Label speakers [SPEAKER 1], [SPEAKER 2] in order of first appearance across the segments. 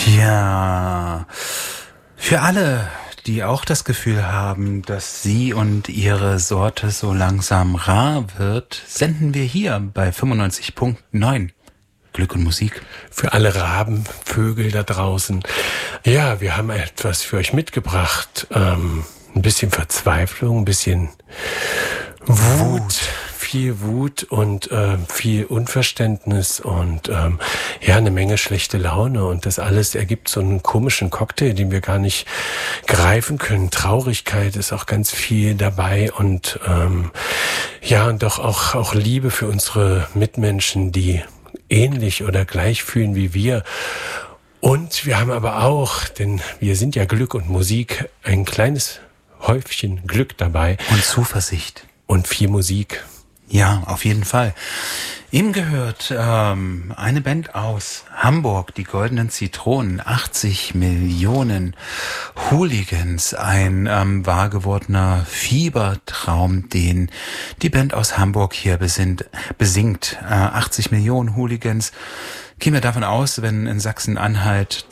[SPEAKER 1] Ja, für alle, die auch das Gefühl haben, dass sie und ihre Sorte so langsam rar wird, senden wir hier bei 95.9 Glück und Musik.
[SPEAKER 2] Für alle Rabenvögel da draußen. Ja, wir haben etwas für euch mitgebracht. Ein bisschen Verzweiflung, ein bisschen Wut. Viel Wut und viel Unverständnis und eine Menge schlechte Laune. Und das alles ergibt so einen komischen Cocktail, den wir gar nicht greifen können. Traurigkeit ist auch ganz viel dabei und und doch auch Liebe für unsere Mitmenschen, die ähnlich oder gleich fühlen wie wir. Und wir haben aber auch, denn wir sind ja Glück und Musik, ein kleines Häufchen Glück dabei.
[SPEAKER 1] Und Zuversicht.
[SPEAKER 2] Und viel Musik.
[SPEAKER 1] Ja, auf jeden Fall. Ihm gehört eine Band aus Hamburg, die Goldenen Zitronen, 80 Millionen Hooligans, ein wahr gewordener Fiebertraum, den die Band aus Hamburg hier besingt. 80 Millionen Hooligans. Gehen wir davon aus, wenn in Sachsen-Anhalt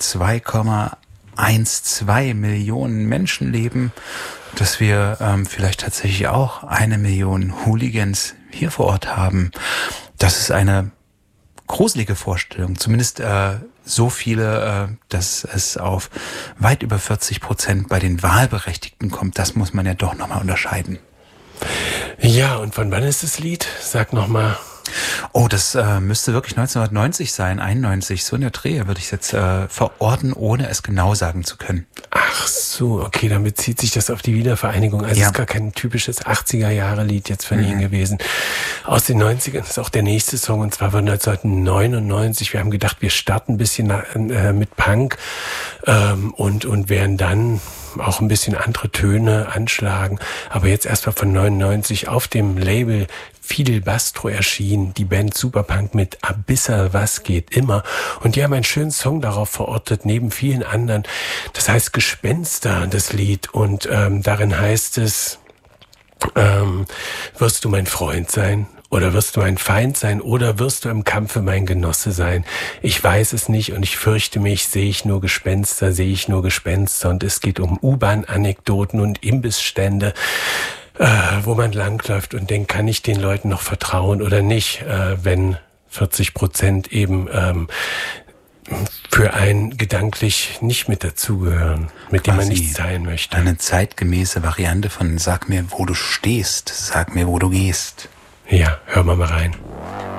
[SPEAKER 1] 2,12 Millionen Menschen leben, dass wir vielleicht tatsächlich auch 1 Million Hooligans hier vor Ort haben. Das ist eine gruselige Vorstellung. Zumindest so viele, dass es auf weit über 40% bei den Wahlberechtigten kommt. Das muss man ja doch nochmal unterscheiden.
[SPEAKER 2] Ja, und von wann ist das Lied? Sag nochmal.
[SPEAKER 1] Oh, das müsste wirklich 1990 sein, 91. So in der Dreh würde ich es jetzt verorten, ohne es genau sagen zu können.
[SPEAKER 2] Ach so, okay, dann bezieht sich das auf die Wiedervereinigung. Also es ist gar kein typisches 80er-Jahre-Lied jetzt von Ihnen gewesen. Aus den 90ern ist auch der nächste Song, und zwar von 1999. Wir haben gedacht, wir starten ein bisschen mit Punk und werden dann auch ein bisschen andere Töne anschlagen. Aber jetzt erstmal von 99 auf dem Label Fidel Bastro erschien die Band Superpunk mit Abissa, was geht immer. Und die haben einen schönen Song darauf verortet, neben vielen anderen. Das heißt Gespenster, das Lied. Und darin heißt es, wirst du mein Freund sein? Oder wirst du ein Feind sein? Oder wirst du im Kampfe mein Genosse sein? Ich weiß es nicht und ich fürchte mich, sehe ich nur Gespenster. Und es geht um U-Bahn-Anekdoten und Imbissstände, wo man langläuft und denkt, kann ich den Leuten noch vertrauen oder nicht, wenn 40% eben für einen gedanklich nicht mit dazugehören, mit dem man nichts teilen möchte.
[SPEAKER 1] Eine zeitgemäße Variante von Sag mir, wo du stehst, sag mir, wo du gehst.
[SPEAKER 2] Ja, hören wir mal rein.